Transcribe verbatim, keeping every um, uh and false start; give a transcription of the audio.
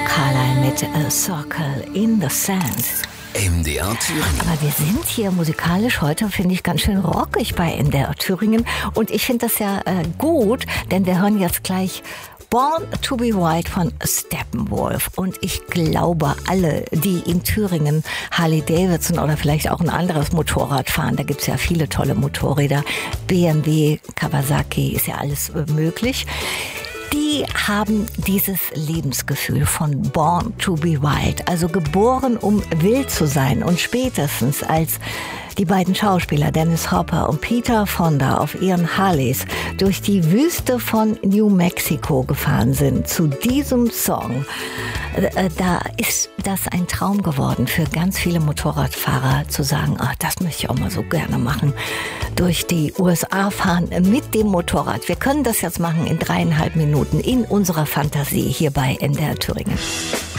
Carlyle mit A Circle in the Sand. M D R Thüringen. Aber wir sind hier musikalisch heute, finde ich, ganz schön rockig bei M D R Thüringen. Und ich finde das ja äh, gut, denn wir hören jetzt gleich Born to be Wild von Steppenwolf. Und ich glaube, alle, die in Thüringen Harley Davidson oder vielleicht auch ein anderes Motorrad fahren, da gibt's ja viele tolle Motorräder, B M W, Kawasaki, ist ja alles äh, möglich. Die haben dieses Lebensgefühl von Born to be Wild, also geboren, um wild zu sein. Und spätestens als die beiden Schauspieler Dennis Hopper und Peter Fonda auf ihren Harleys durch die Wüste von New Mexico gefahren sind zu diesem Song, äh, da ist das ein Traum geworden für ganz viele Motorradfahrer zu sagen, ach, das möchte ich auch mal so gerne machen. Durch die U S A fahren mit dem Motorrad. Wir können das jetzt machen in dreieinhalb Minuten in unserer Fantasie hier bei M D R Thüringen.